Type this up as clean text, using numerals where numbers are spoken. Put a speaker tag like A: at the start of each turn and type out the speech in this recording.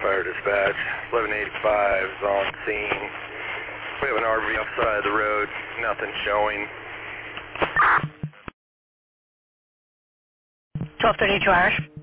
A: Fire dispatch, 1185 is on scene. We have an RV outside the road, nothing showing.
B: 1232 Irish.